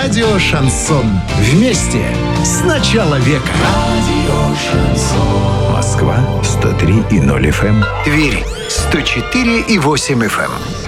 Радио «Шансон». Вместе с начала века. Радио Шансон. Москва 103,0 FM. Тверь 104,8 FM.